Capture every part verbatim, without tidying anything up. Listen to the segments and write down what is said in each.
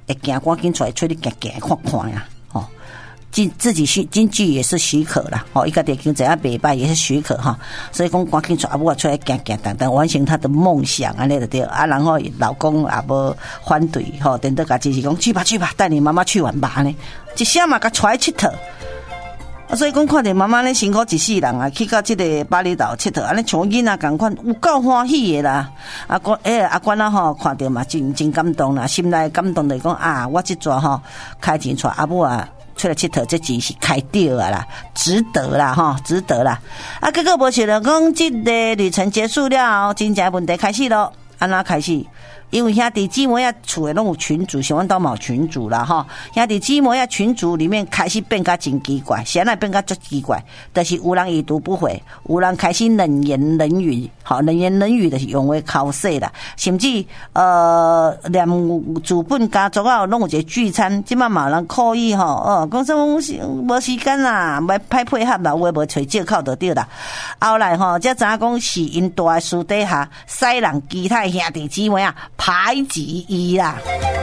会行赶紧出来出去行行看看呀，哦。经自己许经济也是许可啦，哦，一个点经济啊，北拜也是许可哈，所以讲赶紧出阿母出来行行等等，完成他的梦想啊，那个对啊，然后老公也无反对吼，等到甲支持讲去吧去吧，带你妈妈去玩吧呢，一下嘛甲出来佚佗，啊，所以讲看到妈妈呢辛苦一世人啊，去到这个巴厘岛佚佗，安尼像囡仔共款，有够欢喜的啦，啊，管诶阿管啊吼，看到嘛真真感动啦，心内感动就是讲啊，我这阵吼开钱带阿母啊。出来佚佗，这钱是开掉啊啦，值得啦哈，值得啦。啊，结果无想到讲，这个旅程结束了，真正问题开始咯。安怎开始？因为兄弟姊妹啊，厝诶拢有群组，像阮兜嘛有群组啦哈。兄弟姊妹啊，群组里面开始变甲真奇怪，现在变甲足奇怪，就是有人已读不回，有人开始冷言冷语，好冷言冷语就是用话口说啦，甚至呃连主本家族啊，拢有一个聚餐，即摆嘛有人刻意吼，哦，讲说无时间啦，袂歹配合啦，话无找借口就对啦。后来吼，才知影讲是因大诶私底下使人其他兄弟姊妹啊。排挤一啦，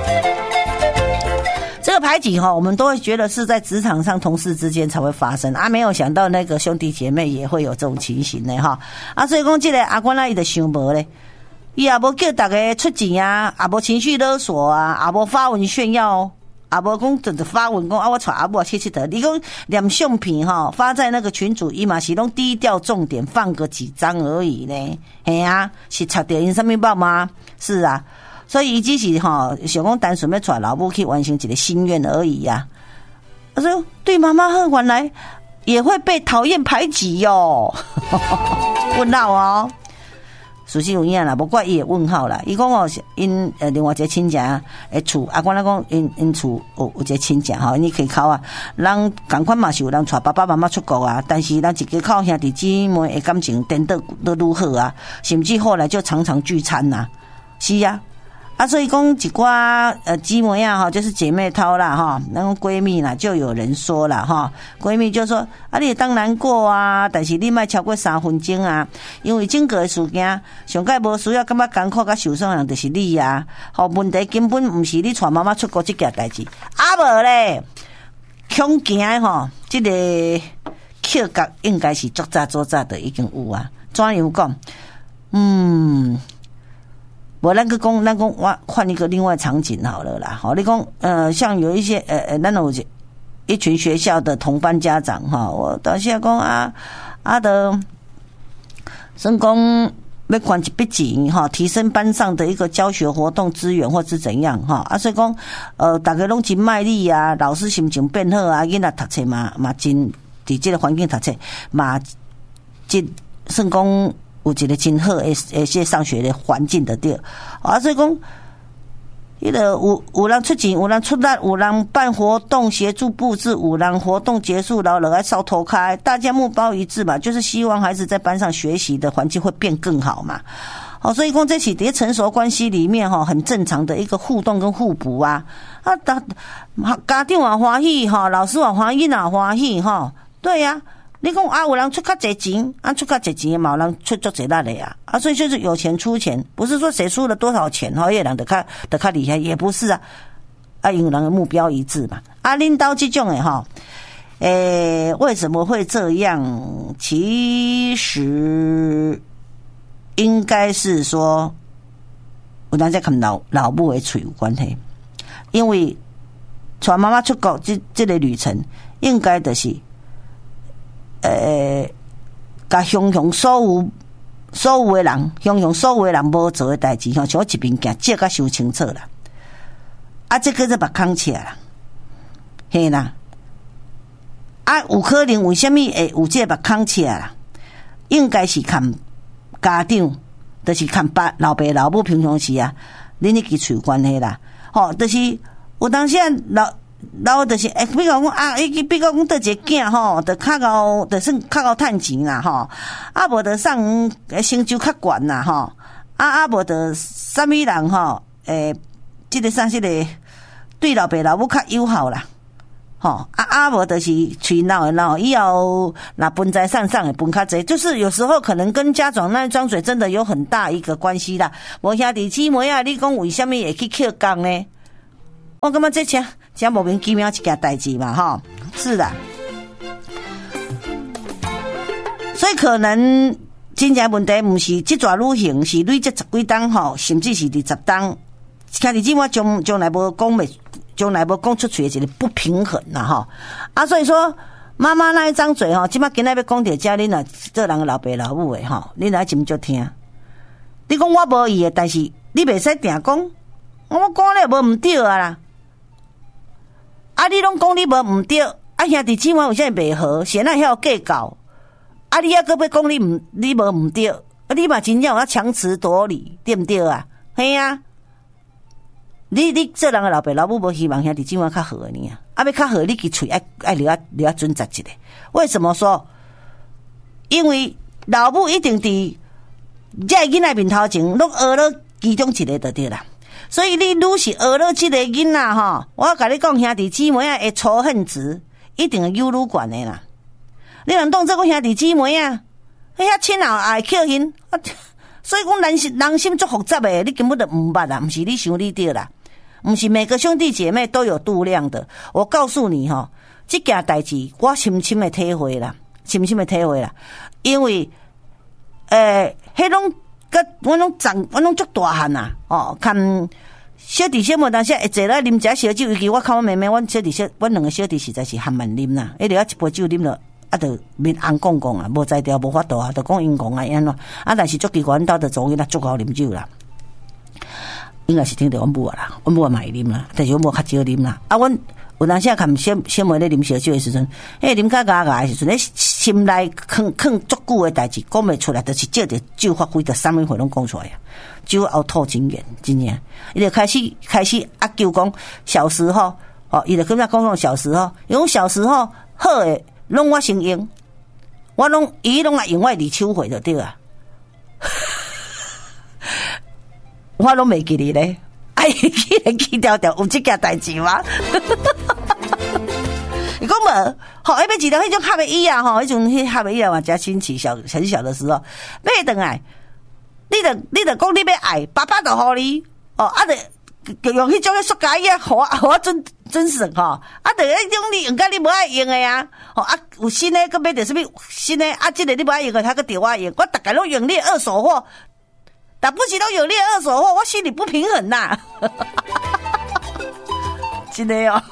这个排挤哈，我们都会觉得是在职场上同事之间才会发生啊，没有想到那个兄弟姐妹也会有这种情形呢哈啊，所以讲这个阿官啊，伊就想无咧，伊也无叫大家出钱啊，也无情绪勒索啊，也无发文炫耀哦。啊，无讲就发文讲啊，我带阿母去佚佗。你讲连相片哈发在那个群组，伊嘛是拢低调重点放个几张而已呢。嘿啊，是插电因什么报吗？是啊，所以伊只是哈想讲单纯要带老母去完成一个心愿而已呀、啊。他说对妈妈好，原来也会被讨厌排挤哟。问号哦。属实有影啦，无怪伊的问号啦。伊讲哦，因呃另外一个亲戚诶厝，啊，我来讲因因厝有有一个亲戚吼，你可以考啊。人共款嘛是有人带爸爸妈妈出国啊，但是咱一家靠兄弟姊妹的感情变得都如何啊？甚至后来就常常聚餐呐、啊，是啊。啊，所以讲一寡呃姊妹啊哈，就是姐妹淘啦哈，那种闺蜜啦，就有人说了哈，闺蜜就说啊，你当难过啊，但是你莫超过三分钟啊，因为整个事件上届无需要感觉艰苦甲受伤人就是你啊，好问题根本不是你带妈妈出国这件代志，啊无咧，恐惊吼，这个嗅觉应该是足早足早的已经有啊，怎样讲？嗯。我那个讲，那个我换一个另外场景好了啦。好，你讲呃，像有一些呃呃，那种一群学校的同班家长哈，我到现在讲啊啊的，成功要管一笔钱哈，提升班上的一个教学活动资源或是怎样哈啊，所以讲呃，大家拢真卖力啊，老师心情变好啊，囡仔读册嘛嘛真伫这个环境读册嘛，真算讲。有一个真好诶诶，些上学的环境的对，啊，所以讲，迄个有有人出钱，有人出力，有人办活动协助布置，有人活动结束然后来烧头开，大家目标一致嘛，就是希望孩子在班上学习的环境会变更好嘛。好，所以讲这是在成熟关系里面哈，很正常的一个互动跟互补啊。啊，家家长也欢喜哈，老师也欢喜，囡仔欢喜哈，对呀、啊。你讲啊，有人出较侪钱，啊出较侪钱，嘛有人出足侪力的呀，啊，所以就是有钱出钱，不是说谁出了多少钱，哈，有人得较得较厉害，也不是啊，啊，有人的目标一致嘛，啊，领导这种的哈，诶，为什么会这样？其实应该是说，有人在看老老母的嘴有关系，因为带妈妈出国这这个旅程，应该的是。呃，甲雄雄所有所有的人，雄雄所有的人无做的代志，像像一边行，这个想清楚啦。啊，这个是目空起来啦，嘿啦。啊，有可能为什么会有这目空起来啦？应该是看家长，就是看爸老爸老母平常时啊，恁迄支有关系啦。吼，就是有当时老。然后就是诶，比如讲啊，伊比如讲得一个囝吼，得较高，得算较高趁钱啦吼，啊无得上成就较悬啦吼，啊啊无得啥物人吼，诶，即个啥即个对老爸老母较友好啦，吼啊啊无得是吹闹的闹，以后那分财产上也分较济，就是有时候可能跟家长那张嘴真的有很大一个关系啦。无兄弟姊妹啊，你讲为什么会去捡工呢？ 我感觉这真真莫名其妙一件代志嘛，哈，是的。所以可能真正问题不是这段旅行，是累这十几档吼，甚至是二十档，兄弟姊妹将将来无讲未，将来无讲出去的一个不平衡啦，哈。啊，所以说妈妈那一张嘴吼，今麦今仔要讲到遮，恁若做人老爸老母的吼，恁来斟酌听。你讲我无意的，但是你袂使定讲，我讲了无毋对啊啦。啊，你拢讲你无毋对，啊兄弟姊妹有啥袂好，先来遐计较。啊，你还搁要讲你唔，你无唔对，啊，你嘛真正有强词夺理，对不对啊？嘿啊，你你做人的老爸老母，无希望兄弟姊妹较好的呢啊，啊要较好，你去嘴爱爱留啊留啊准则一个。为什么说？因为老母一定伫这囡仔面头前，拢学了其中一个就对啦。所以你愈是学了这个囡仔吼，我甲你讲，兄弟姊妹啊的仇恨值一定会愈愈悬的啦。你人当做讲兄弟姊妹啊，迄遐亲后爱扣因，所以讲人心人心足复杂的，你根本就唔捌啦，不是你想你对啦，不是每个兄弟姐妹都有度量的。我告诉你吼，这件代志我深深的体会啦，深深的体会啦，因为诶，迄拢个我拢长，我拢足大汉呐，哦，看小弟小妹当时会坐来啉只烧酒，尤其我看我妹妹，阮小弟小，阮两个小弟实在是含慢啉啦，一直啊一杯酒啉了。啊，就面红讲讲啊，无才调，无法度啊，就讲因讲啊，安怎？啊，但是足奇怪，阮兜就做伊啦，足好啉酒啦。应该是听到阮母啊啦，阮母也嘛会啉啦，但是阮母较少啉啦。啊，阮有当时看小小妹咧啉烧酒的时阵，迄啉较牙牙的时阵，咧心内囥囥足久的代志讲袂出来，就是借着酒发挥，着啥物话拢讲出来啊。酒熬吐真言，真正，伊就开始开始啊，求讲小时候哦，伊就跟他讲讲小时候，因为小时候好诶。拢我先用，我拢伊拢来用我二手货就对啊，我拢袂记哩咧，哎，记来记条条有这件代志吗？你讲无？吼，迄边一条迄种夏威夷啊，吼，迄种迄夏威夷啊嘛，加新奇小很小的时候，买回来，你着你着讲你要爱，爸爸就互你，哦，啊着。就用迄种诶塑胶啊，互我互我准准算吼，啊，着迄种你用甲你无爱用诶啊，吼啊，有新诶，佮买着什么新诶，啊，即个你无爱用诶，他佮着我用，我逐个拢用你二手货，但不是拢用你二手货，我心里不平衡呐，真诶哦，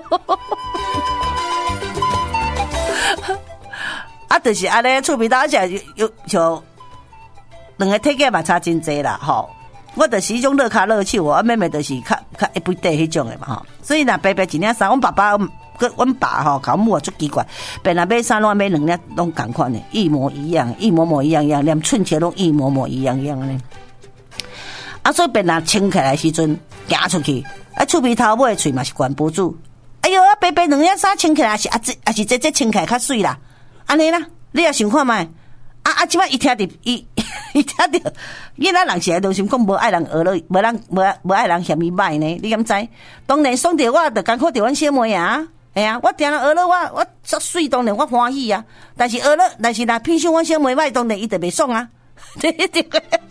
啊，就是安尼，厝边头而且有就两个体格嘛差真济啦，吼。我就是迄种乐卡乐手，我妹妹就是较较一杯底迄种的嘛吼，所以若白白一领衫，阮爸爸跟阮爸吼，甲阮母足奇怪，本来买衫拢买两领拢共款的，一模一样，一模模一样样，连寸切拢一模模一样样呢。啊，所以本来穿起来时阵行出去，啊，厝边头尾喙嘛是关不住。哎哟，啊，白白两领衫穿起来是啊，这啊是这这穿起来较水啦，安尼啦，你也想看觅？啊啊！即摆伊听着，伊伊听着，囡仔人是爱都想讲无爱人学了，无人无无爱人嫌伊歹呢？你敢知？当然爽着我，着艰苦着阮小妹啊！哎呀，我定了学了我，我作水当然我欢喜啊！但是学了，但是若偏向阮小妹歹，当然伊着袂爽啊！对对。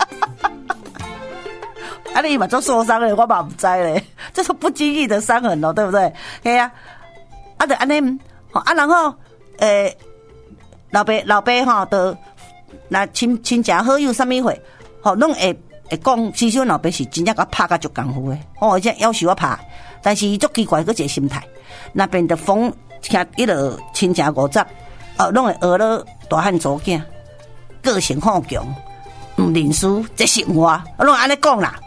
啊，你嘛做受伤了，我嘛唔知咧，这是不经意的伤痕咯，对不对？嘿呀，啊，着安尼，啊，然后诶，老爸老爸吼，着。那亲亲情好友什么货，吼，拢会会讲，其实阮老爸是真正甲拍甲足功夫诶，哦，而且要求我拍，但是伊足奇怪，佫一个心态，那边的风听一落亲情五十，哦，拢会学了大汉祖囝，个性好强，唔认输，这是我，我拢安尼讲啦。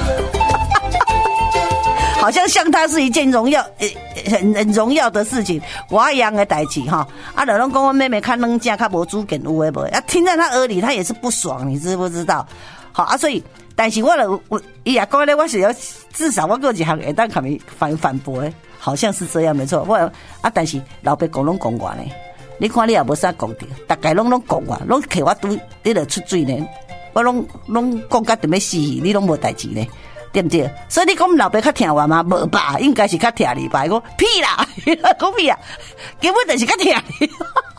好像像他是一件荣耀，呃，很很荣耀的事情，我一样的代志哈。啊，就拢讲我妹妹较冷静，较无主见有诶无？啊，听在他耳里，他也是不爽，你知不知道？好啊，所以，但是我了，我伊也讲咧，我是要至少我过一项会当可以反反驳诶，好像是这样没错。我啊，但是老爸讲拢讲完咧，你看你也无啥讲着，大概拢拢讲完，拢摕我拄你著出水呢，我拢拢讲甲踮要死，你拢无代志呢。对不对？所以你讲老爸较听话吗？无吧，应该是较听你吧。讲屁啦，讲屁啊，根本就是较听你。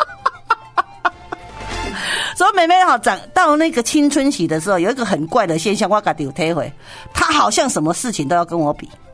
所以妹妹哈长到那个青春期的时候，有一个很怪的现象，我自己有体会，她好像什么事情都要跟我比。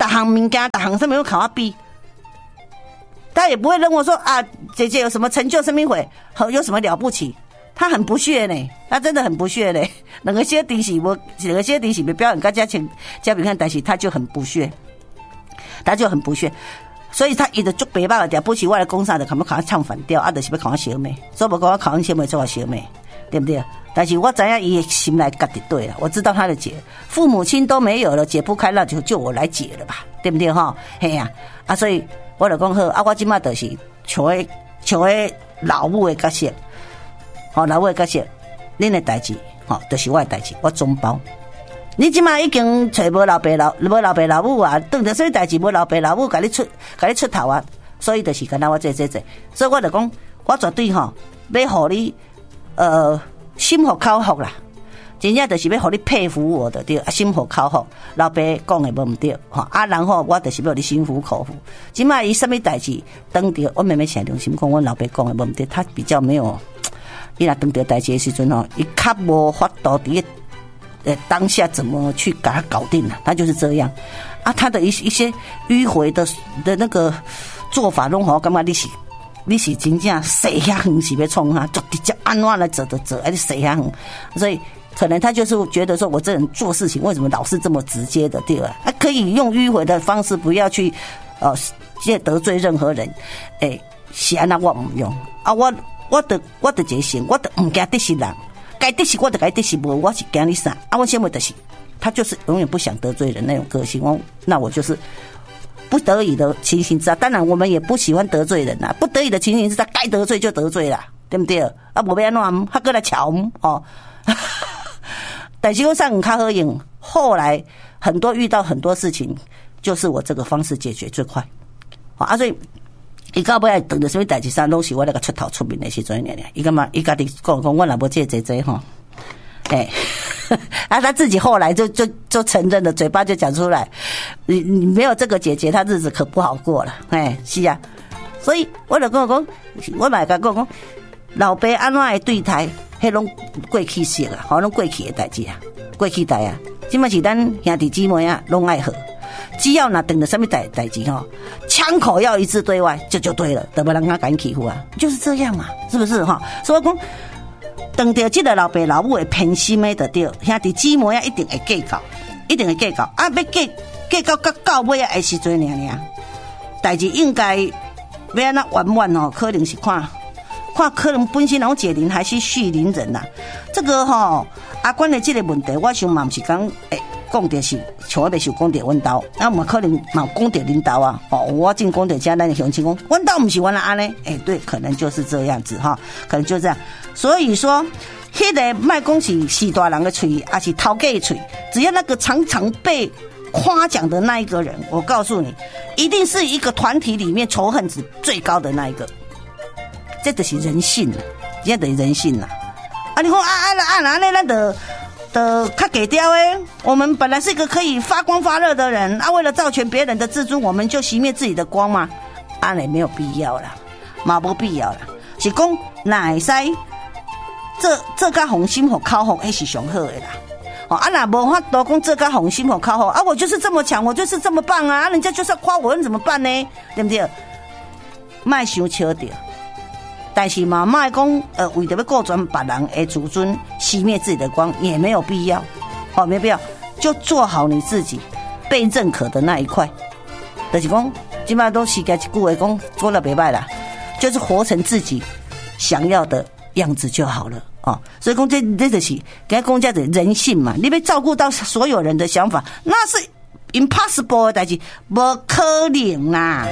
大行物件，大行上面有考我比。他也不会认为说啊，姐姐有什么成就，生命会有什么了不起？他很不屑呢，他真的很不屑呢。两个小弟是我，两个小弟是被表演家家请家平看，但是他就很不屑，他就很不屑，所以他伊就足白目的，了不起我来讲啥的，看要考我唱反调，啊，就是要考我小妹，所以无讲我考我小妹做我小妹，对不对？但是我知影伊的心来家己对了，我知道他的解，父母亲都没有了，解不开，那就就我来解了吧，对不对哈？嘿呀、啊，啊，所以。我就讲好，啊，我即马就是像个像个老母的角色，吼、哦，老母的角色，恁的代志，吼、哦，就是我的代志，我总包。你即马已经找无老爸老无老爸老母啊，当着所以代志无老爸老母甲你出甲你出头啊，所以就是干那我这这这，所以我就讲，我绝对吼要互你呃心服口服啦。真正就是要互你佩服我的对，啊心服口服，老爸讲的无毋对，吼啊，然后我就是要你心服口服。即摆伊什么代志当着，我妹妹想良心讲，我老爸讲的无毋对，他比较没有，伊若当着代志的时阵吼，伊较无法度伫呃当下怎么去把它搞定了，他就是这样啊，他的一一些迂回的的那个做法，拢好，感觉你是。你是真正射遐远是要创哈，就直接安怎来走就走，而且射遐远，所以可能他就是觉得说我这人做事情为什么老是这么直接的，对吧？啊，可以用迂回的方式，不要去呃得罪任何人。诶，是安那我唔用啊，我我的我的决心，我的唔惊得失人，该得失我的该得失无，我是惊你啥啊？我先为的是，他就是永远不想得罪人那种个性，我那我就是。不得已的情形之下，当然我们也不喜欢得罪人啦。不得已的情形之下，该得罪就得罪啦，对不对？啊，无要安怎，他过来吵哦。但是我上较好用，后来很多遇到很多事情，就是我这个方式解决最快。啊，所以伊到尾等着什么代志上，拢是我那个出头出面的时阵尔尔。伊干嘛？伊家己讲讲，我若无这这这吼，哎。啊，他自己后来就就就承认了，嘴巴就讲出来，你你没有这个姐姐，他日子可不好过了。哎，是啊，所以我就跟我讲，我买个讲讲，老爸安怎会对待，迄拢过去式啊，好拢过去的代志啊，过去代啊，即嘛是咱兄弟姊妹啊，拢爱好。只要那等着什么代代志哈，枪口要一致对外，就就对了，得不让他敢欺负啊，就是这样嘛，是不是哈？所以讲。当着这个老爸老母的偏心的就对，兄弟姊妹啊一定会计较，一定会计较。啊，要计计较到到尾啊，的时阵尔尔，代志应该要安那圆满哦，可能是看看可能本身拢解铃还是续铃人呐、啊。这个吼、哦、阿关的这个问题，我想嘛不是讲诶。讲的是，像我袂受讲着阮兜，啊，嘛可能嘛讲着恁兜啊，哦，我进讲着家咱的乡亲讲，阮兜唔是原来安尼，哎，对，可能就是这样子哈，可能就这样。所以说，迄个卖讲是是大人的嘴，还是头家的嘴，只要那个常常被夸奖的那一个人，我告诉你，一定是一个团体里面仇恨值最高的那一个，这就是人性了，这就是人性了。啊，你讲啊啊啊，安尼咱的。的较给掉诶，我们本来是一个可以发光发热的人啊，为了造全别人的自尊，我们就熄灭自己的光嘛？啊，也没有必要啦，嘛无必要啦。是讲哪会使这这甲红心和靠红，迄是上好的啦。哦，啊，那无法度讲这甲红心和靠红啊，我就是这么强，我就是这么棒啊，人家就是要夸我，你怎么办呢？对不对？卖想笑掉。但是嘛，卖讲呃，为着要顾全别人的自尊，熄灭自己的光，也没有必要，哦，没有必要，就做好你自己被认可的那一块。就是讲，基本上都是该一句话讲，做了袂歹啦，就是活成自己想要的样子就好了哦。所以讲这这就是该讲这的人性嘛，你要照顾到所有人的想法，那是 impossible 的代志，不可能啦。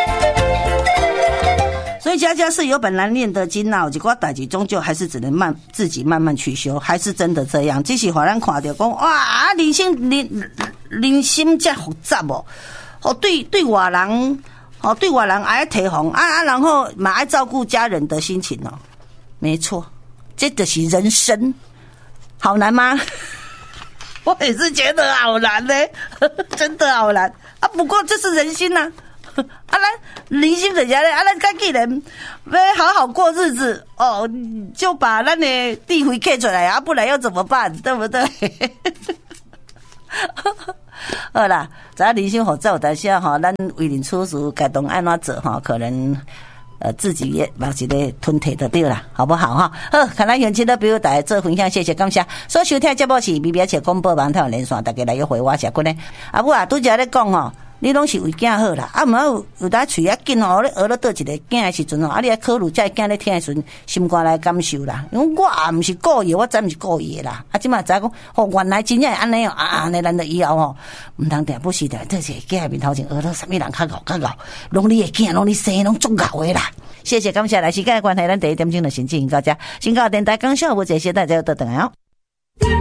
所以家家是有本难念的经呐，有一寡代志终究还是只能慢自己慢慢去修，还是真的这样。只是互咱看到讲，哇，人生人人心这复杂哦，哦对对外人，哦对外人爱提防啊啊，然后嘛爱照顾家人的心情哦，没错，这就是人生，好难吗？我也是觉得好难呢、欸，真的好难啊。不过这是人心呐、啊。啊，咱人心就是安尼，啊，咱既然要好好过日子哦，就把咱的地位刻出来啊，不然要怎么办？对不对？ 好啦，咱人生好走，但是吼，咱为人处事该当安怎做吼，可能呃自己也把一个吞体就对了，好不好哈？好，看咱用这个朋友大家做分享，谢谢感谢。所收听节目是微微且广播网台连线，大家来约回我下过呢。啊，我啊拄则咧讲吼。你拢是为囝好啦，啊，毋好有当喙啊紧吼，你学了倒一个囝的时阵吼，啊，你要考虑这个囝咧听的时阵，心肝来感受啦。因为我也毋是故意，我真毋是故意的啦。啊，即马知讲，吼，原来真正安尼哦，啊安尼，咱就以后吼，毋通定不是的，这是囝面头前学了啥物人较敖较敖，拢你的囝，拢你生拢足敖的啦。谢谢感谢，来时间的关系，咱第一点钟就先进行到这，先到电台讲笑，我这些大家都等来哦。